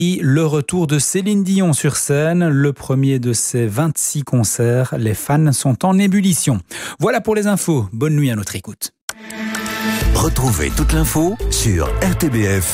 Le retour de Céline Dion sur scène, le premier de ses 26 concerts. Les fans sont en ébullition. Voilà pour les infos. Bonne nuit à notre écoute. Retrouvez toute l'info sur RTBF.